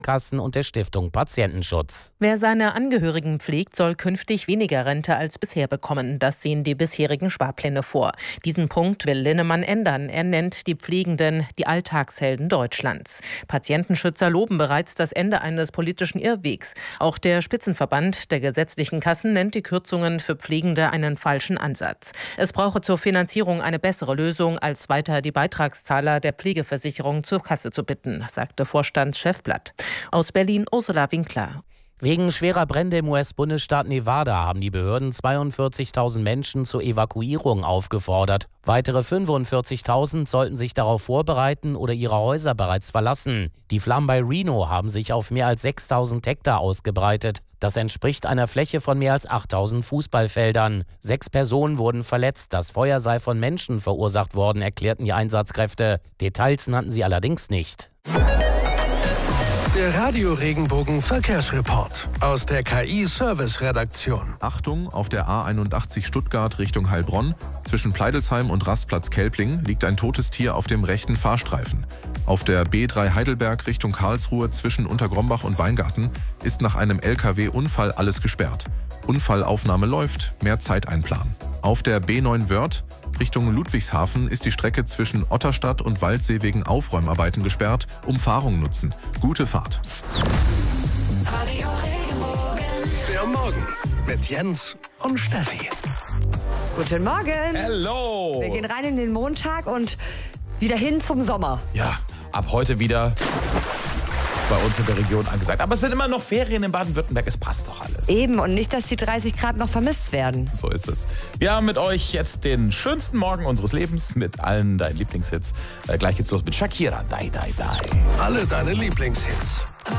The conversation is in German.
Krankenkassen und der Stiftung Patientenschutz. Wer seine Angehörigen pflegt, soll künftig weniger Rente als bisher bekommen. Das sehen die bisherigen Sparpläne vor. Diesen Punkt will Linnemann ändern. Er nennt die Pflegenden die Alltagshelden Deutschlands. Patientenschützer loben bereits das Ende eines politischen Irrwegs. Auch der Spitzenverband der gesetzlichen Kassen nennt die Kürzungen für Pflegende einen falschen Ansatz. Es brauche zur Finanzierung eine bessere Lösung, als weiter die Beitragszahler der Pflegeversicherung zur Kasse zu bitten, sagte Vorstandschef Blatt. Aus Berlin Ursula Winkler. Wegen schwerer Brände im US-Bundesstaat Nevada haben die Behörden 42.000 Menschen zur Evakuierung aufgefordert. Weitere 45.000 sollten sich darauf vorbereiten oder ihre Häuser bereits verlassen. Die Flammen bei Reno haben sich auf mehr als 6.000 Hektar ausgebreitet. Das entspricht einer Fläche von mehr als 8.000 Fußballfeldern. 6 Personen wurden verletzt. Das Feuer sei von Menschen verursacht worden, erklärten die Einsatzkräfte. Details nannten sie allerdings nicht. Der Radio-Regenbogen Verkehrsreport aus der KI-Service-Redaktion. Achtung, auf der A81 Stuttgart Richtung Heilbronn. Zwischen Pleidelsheim und Rastplatz Kelpling liegt ein totes Tier auf dem rechten Fahrstreifen. Auf der B3 Heidelberg Richtung Karlsruhe zwischen Untergrombach und Weingarten ist nach einem LKW-Unfall alles gesperrt. Unfallaufnahme läuft, mehr Zeit einplanen. Auf der B9 Wörth Richtung Ludwigshafen ist die Strecke zwischen Otterstadt und Waldsee wegen Aufräumarbeiten gesperrt. Umfahrung nutzen. Gute Fahrt. Der Morgen mit Jens und Steffi. Guten Morgen. Hello. Wir gehen rein in den Montag und wieder hin zum Sommer. Ja, ab heute wieder bei uns in der Region angesagt. Aber es sind immer noch Ferien in Baden-Württemberg. Es passt doch alles. Eben, und nicht, dass die 30 Grad noch vermisst werden. So ist es. Wir haben mit euch jetzt den schönsten Morgen unseres Lebens mit allen deinen Lieblingshits. Gleich geht's los mit Shakira. Die, die, die. Alle deine Lieblingshits.